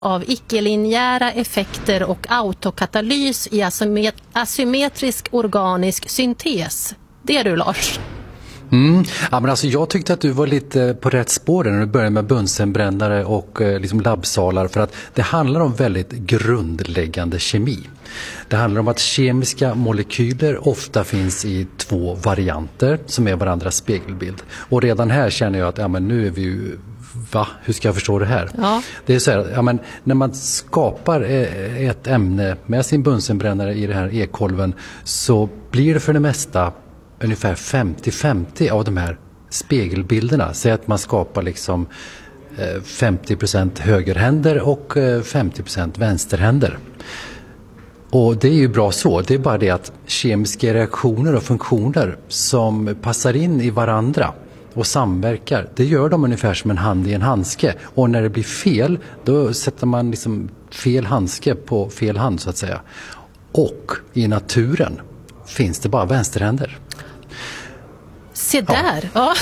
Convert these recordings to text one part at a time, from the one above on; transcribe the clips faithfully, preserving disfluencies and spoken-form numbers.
av icke-linjära effekter och autokatalys i asymmet- asymmetrisk organisk syntes. Det är du, Lars. Mm. Ja, men alltså jag tyckte att du var lite på rätt spår när du började med Bunsenbrännare och eh, liksom labbsalar, för att det handlar om väldigt grundläggande kemi. Det handlar om att kemiska molekyler ofta finns i två varianter som är varandras spegelbild. Och redan här känner jag att ja, men nu är vi ju... Va? Hur ska jag förstå det här? Ja. Det är så här, ja, men när man skapar ett ämne med sin bunsenbrännare i den här ekolven så blir det för det mesta ungefär femtio femtio av de här spegelbilderna. Säg att man skapar liksom femtio procent högerhänder och femtio procent vänsterhänder. Och det är ju bra så. Det är bara det att kemiska reaktioner och funktioner som passar in i varandra och samverkar, det gör de ungefär som en hand i en handske. Och när det blir fel, då sätter man liksom fel handske på fel hand så att säga. Och i naturen finns det bara vänsterhänder. Se där! Ja.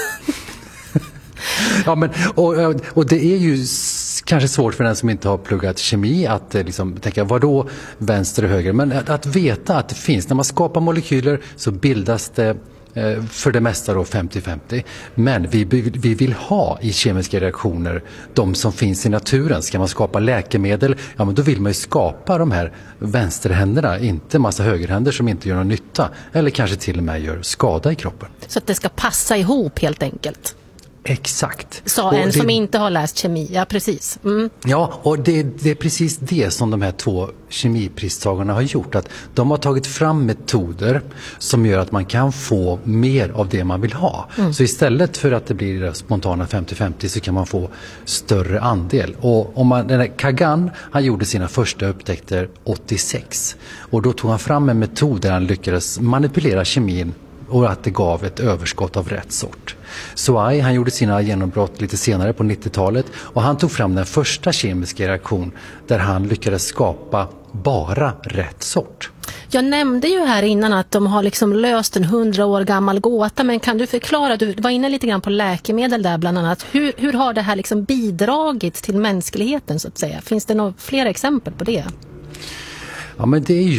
Ja, men, och, och det är ju kanske svårt för den som inte har pluggat kemi att liksom tänka, vad då vänster och höger? Men att, att veta att det finns, när man skapar molekyler så bildas det eh, för det mesta då femtio femtio. Men vi, vi vill ha i kemiska reaktioner de som finns i naturen. Ska man skapa läkemedel, ja men då vill man ju skapa de här vänsterhänderna, inte massa högerhänder som inte gör någon nytta. Eller kanske till och med gör skada i kroppen. Så att det ska passa ihop helt enkelt. Exakt. Sa en det, som inte har läst kemi, ja precis. Mm. Ja, och det, det är precis det som de här två kemipristagarna har gjort. Att de har tagit fram metoder som gör att man kan få mer av det man vill ha. Mm. Så istället för att det blir spontana femtio femtio så kan man få större andel. Och om man, den här Kagan, han gjorde sina första upptäckter åttiosex. Och då tog han fram en metod där han lyckades manipulera kemin och att det gav ett överskott av rätt sort. Suai, han gjorde sina genombrott lite senare på nittiotalet och han tog fram den första kemiska reaktion där han lyckades skapa bara rätt sort. Jag nämnde ju här innan att de har liksom löst en hundra år gammal gåta, men kan du förklara, du var inne lite grann på läkemedel där bland annat, hur, hur har det här liksom bidragit till mänskligheten så att säga? Finns det några fler exempel på det? Ja, men det är